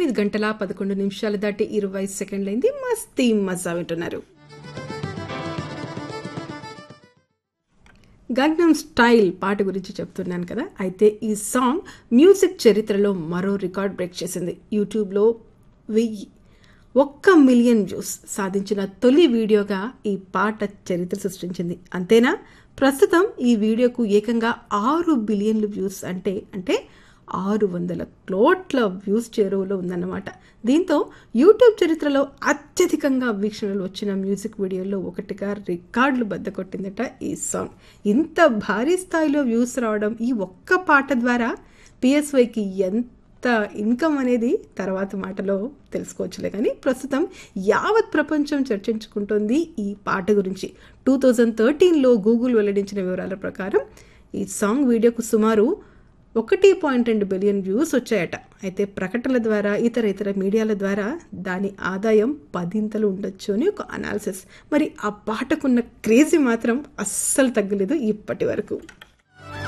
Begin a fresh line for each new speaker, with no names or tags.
9:11 మస్తీ మజా వింటున్నారు. గగ్నం స్టైల్ పాట గురించి చెప్తున్నాను కదా. అయితే ఈ సాంగ్ మ్యూజిక్ చరిత్రలో మరో రికార్డ్ బ్రేక్ చేసింది. యూట్యూబ్లో 1 మిలియన్ వ్యూస్ సాధించిన తొలి వీడియోగా ఈ పాట చరిత్ర సృష్టించింది. అంతేనా, ప్రస్తుతం ఈ వీడియోకు ఏకంగా 6 బిలియన్లు వ్యూస్ అంటే 600 కోట్ల వ్యూస్ చేరువలో ఉందన్నమాట. దీంతో యూట్యూబ్ చరిత్రలో అత్యధికంగా వీక్షణలు వచ్చిన మ్యూజిక్ వీడియోలో ఒకటిగా రికార్డులు బద్దకొట్టిందట ఈ సాంగ్. ఇంత భారీ స్థాయిలో వ్యూస్ రావడం ఈ ఒక్క పాట ద్వారా పిఎస్వైకి ఎంత ఇన్కమ్ అనేది తర్వాత మాటలో తెలుసుకోవచ్చులే. కానీ ప్రస్తుతం యావత్ ప్రపంచం చర్చించుకుంటోంది ఈ పాట గురించి. 2013లో గూగుల్ వెల్లడించిన వివరాల ప్రకారం ఈ సాంగ్ వీడియోకు సుమారు 1.2 బిలియన్ వ్యూస్ వచ్చాయట. అయితే ప్రకటనల ద్వారా ఇతర మీడియాల ద్వారా దాని ఆదాయం 10 ఉండొచ్చు అని ఒక అనాలిసిస్. మరి ఆ పాటకున్న క్రేజీ మాత్రం అస్సలు తగ్గలేదు ఇప్పటి వరకు.